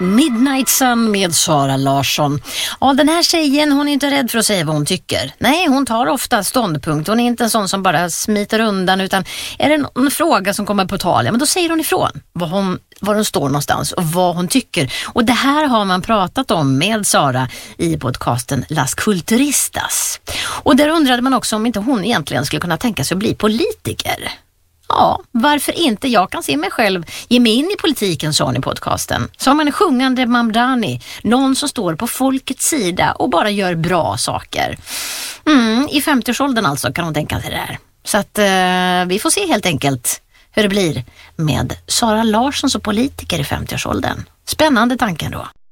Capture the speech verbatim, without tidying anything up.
Midnight Sun med Sara Larsson. Ja, den här tjejen, hon är inte rädd för att säga vad hon tycker. Nej, hon tar ofta ståndpunkt. Hon är inte en sån som bara smiter undan, utan är det en, en fråga som kommer på tal, ja, men då säger hon ifrån vad hon, var hon står någonstans och vad hon tycker. Och det här har man pratat om med Sara i podcasten Las Culturistas. Och där undrade man också om inte hon egentligen skulle kunna tänka sig att bli politiker. Ja, varför inte? Jag kan se mig själv ge mig in i politiken, sa hon i podcasten. Som en sjungande Mamdani, någon som står på folkets sida och bara gör bra saker. Mm, i femtioårsåldern alltså kan hon tänka sig det här. Så att eh, vi får se helt enkelt hur det blir med Sara Larsson som politiker i femtioårsåldern. Spännande tanken då.